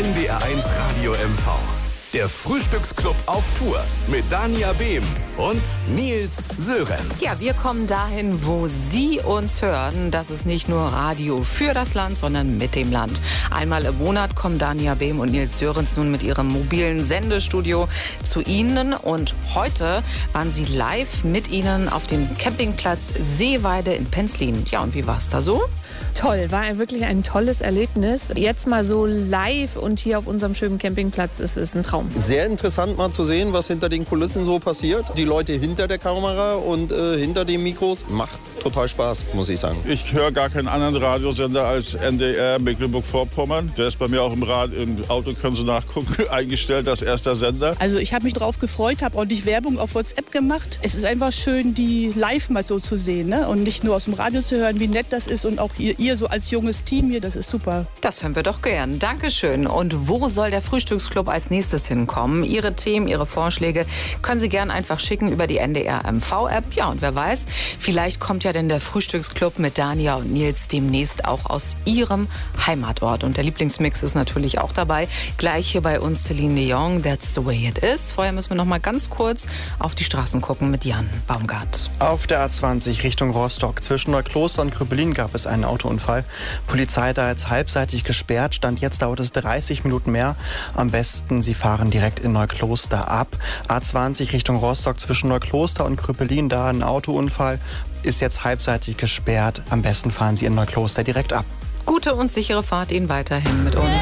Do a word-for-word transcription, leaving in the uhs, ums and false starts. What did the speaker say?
N D R eins Radio M V. Der Frühstücksclub auf Tour mit Dania Behm und Nils Sörensen. Ja, wir kommen dahin, wo Sie uns hören. Das ist nicht nur Radio für das Land, sondern mit dem Land. Einmal im Monat kommen Dania Behm und Nils Sörensen nun mit ihrem mobilen Sendestudio zu Ihnen. Und heute waren Sie live mit Ihnen auf dem Campingplatz Seeweide in Penzlin. Ja, und wie war es da so? Toll, war wirklich ein tolles Erlebnis. Jetzt mal so live und hier auf unserem schönen Campingplatz ist es ein Traum. Sehr interessant mal zu sehen, was hinter den Kulissen so passiert. Die Leute hinter der Kamera und äh, hinter den Mikros. Macht total Spaß, muss ich sagen. Ich höre gar keinen anderen Radiosender als N D R Mecklenburg-Vorpommern. Der ist bei mir auch im, Rad, im Auto, können Sie nachgucken, eingestellt als erster Sender. Also ich habe mich drauf gefreut, habe ordentlich Werbung auf WhatsApp gemacht. Es ist einfach schön, die live mal so zu sehen, ne? Und nicht nur aus dem Radio zu hören, wie nett das ist. Und auch ihr, ihr so als junges Team hier, das ist super. Das hören wir doch gern. Dankeschön. Und wo soll der Frühstücksclub als nächstes hinkommen? Ihre Themen, Ihre Vorschläge können Sie gern einfach schicken über die N D R M V-App. Ja, und wer weiß, vielleicht kommt ja denn der Frühstücksclub mit Dania und Nils demnächst auch aus Ihrem Heimatort. Und der Lieblingsmix ist natürlich auch dabei. Gleich hier bei uns Celine Dion, That's the way it is. Vorher müssen wir noch mal ganz kurz auf die Straßen gucken mit Jan Baumgart. Auf der A zwanzig Richtung Rostock zwischen Neukloster und Krüppelin gab es einen Autounfall. Polizei da jetzt halbseitig gesperrt. Stand jetzt dauert es dreißig Minuten mehr. Am besten, Sie fahren direkt in Neukloster ab. A zwanzig Richtung Rostock zwischen Neukloster und Krüppelin, da ein Autounfall, ist jetzt halbseitig gesperrt. Am besten fahren Sie in Neukloster direkt ab. Gute und sichere Fahrt Ihnen weiterhin mit uns.